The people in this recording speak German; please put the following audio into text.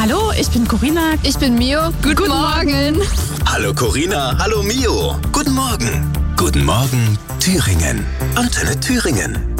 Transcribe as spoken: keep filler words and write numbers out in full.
Hallo, ich bin Corinna. Ich bin Mio. Guten, Guten Morgen. Morgen. Hallo Corinna, hallo Mio. Guten Morgen. Guten Morgen, Thüringen. Antenne Thüringen.